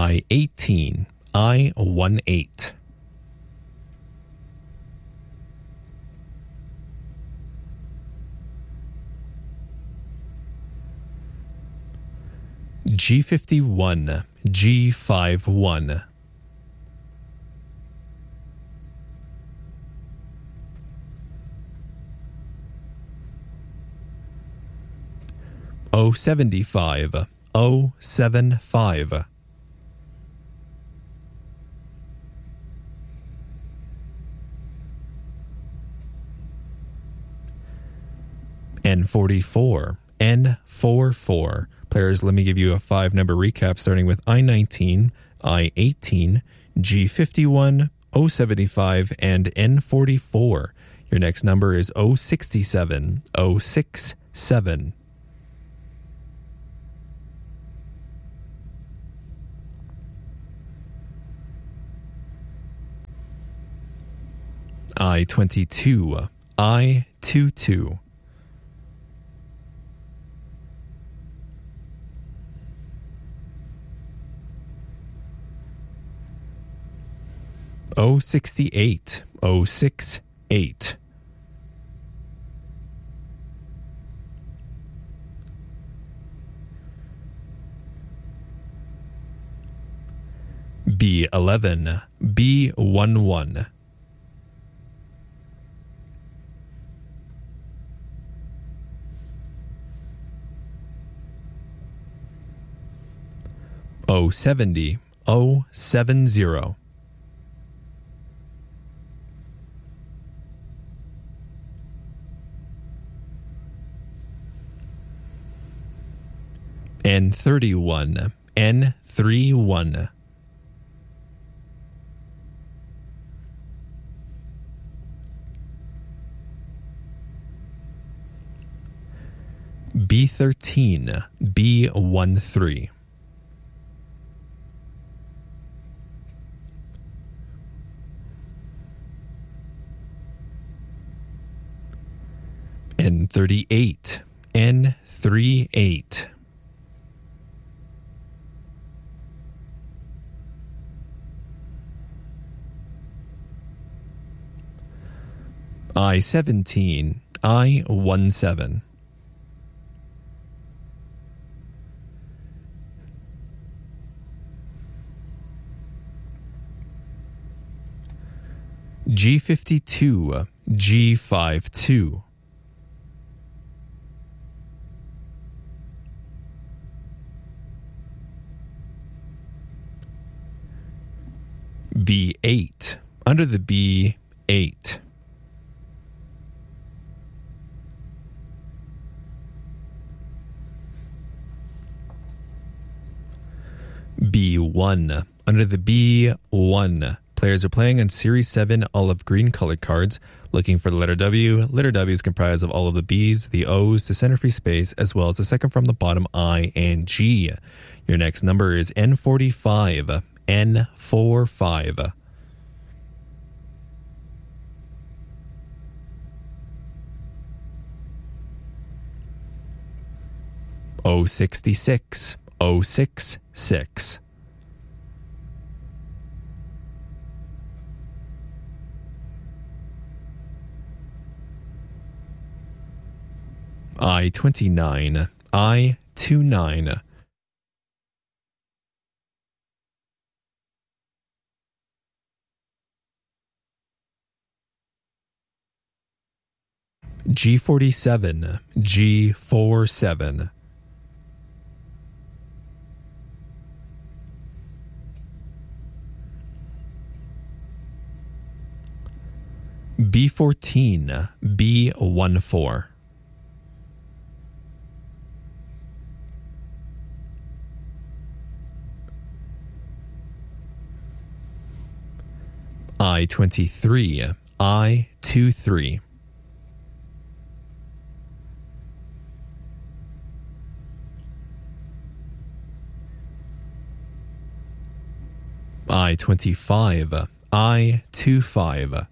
I-18, I-18. G51, G51. O75, O75. N44, N44. Players, let me give you a 5-number recap starting with I-19, I-18, G51, O75, and N44. Your next number is O67, O67. I-22, I-22. O68, O68. B11, B11. O70, O70. N31, N31. B13, B13. N38, N38. I-17, I-17. G52, G52. B8, under the B8. B1, under the B1. Players are playing on Series 7 olive green colored cards, looking for the letter W. Letter W is comprised of all of the B's, the O's, the center free space, as well as the second from the bottom I and G. Your next number is N45, N45. O66, O66. I-29, I-29. G47, G47. B14, B14. I-23, I-23. I-25, I-25.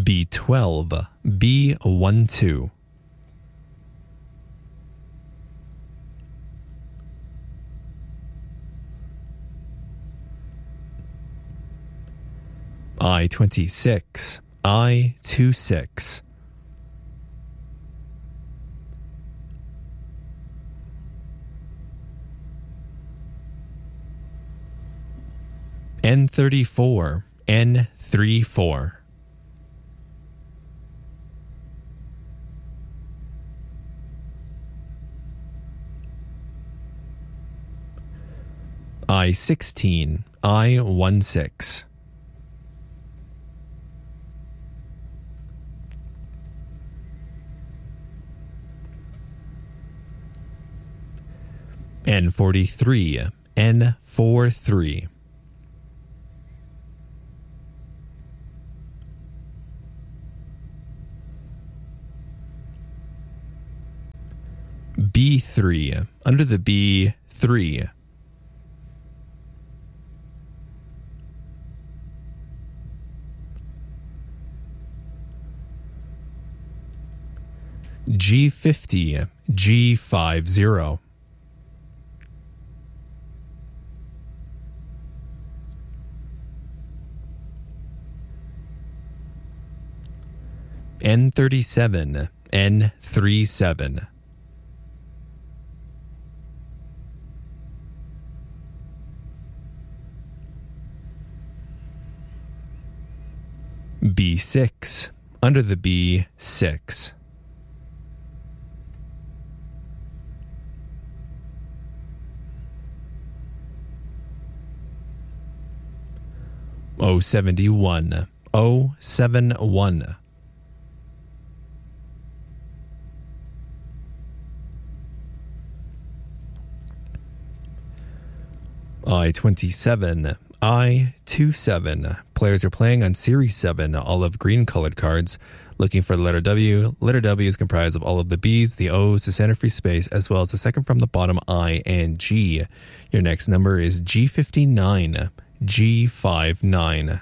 B12, B12. I-26, I-26. N34, N34. I-16, I-16. N43, N43. B3, under the B3. G50, G50. N37, N37. B6, under the B6. O71, O71. I-27, I-27. Players are playing on Series 7 olive green colored cards, looking for the letter W. Letter W is comprised of all of the B's, the O's, the center free space, as well as the second from the bottom I and G. Your next number is G59, G59.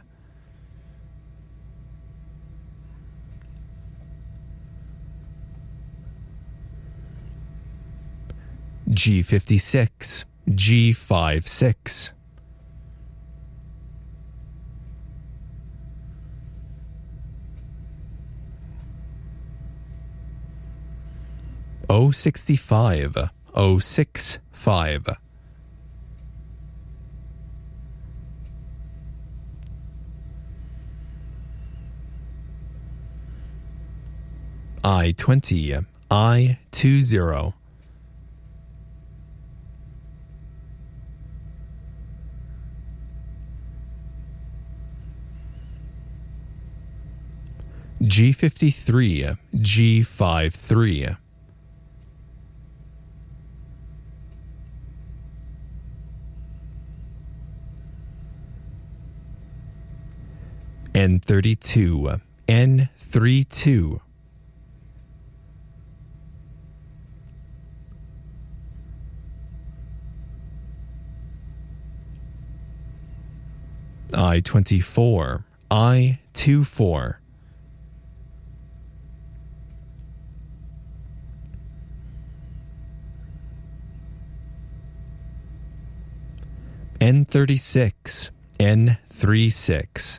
G56, G56. O65, O65. I-20, I-20. G53, G53. N32, N32. I-24, I-24. N36, N36.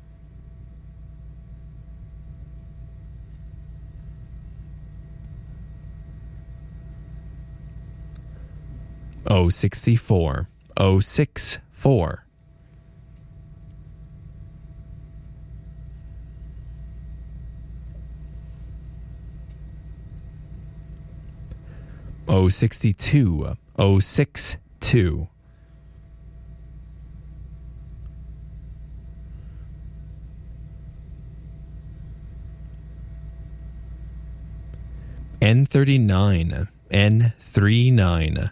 O64, O64. O62, O62. N39, N39.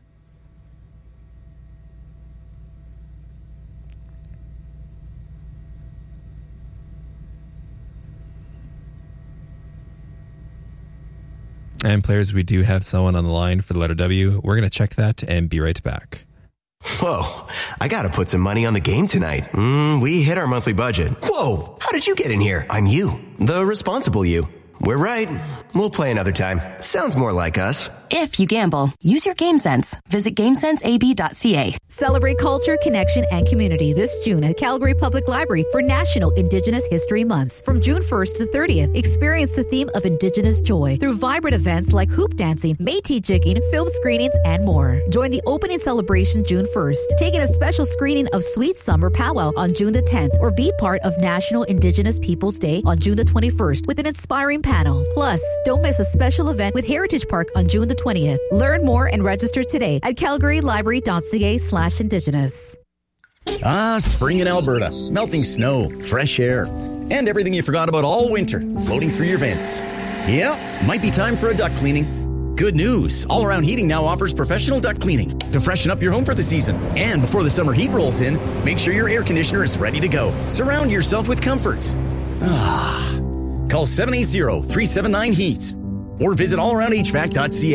And players, we do have someone on the line for the letter W. We're going to check that and be right back. Whoa, I gotta put some money on the game tonight. We hit our monthly budget. Whoa, How did you get in here? I'm you, the responsible you. We're right. We'll play another time. Sounds more like us. If you gamble, use your game sense. Visit GameSenseAB.ca. Celebrate culture, connection, and community this June at Calgary Public Library for National Indigenous History Month. From June 1st to 30th, experience the theme of Indigenous joy through vibrant events like hoop dancing, Métis jigging, film screenings, and more. Join the opening celebration June 1st. Take in a special screening of Sweet Summer Powwow on June the 10th, or be part of National Indigenous Peoples Day on June the 21st with an inspiring panel. Plus, don't miss a special event with Heritage Park on June the 20th. Learn more and register today at calgarylibrary.ca/indigenous. Spring in Alberta. Melting snow, fresh air, and everything you forgot about all winter floating through your vents. Yeah, might be time for a duct cleaning. Good news. All Around Heating now offers professional duct cleaning to freshen up your home for the season. And before the summer heat rolls in, make sure your air conditioner is ready to go. Surround yourself with comfort. Call 780-379-HEAT or visit allaroundhvac.ca.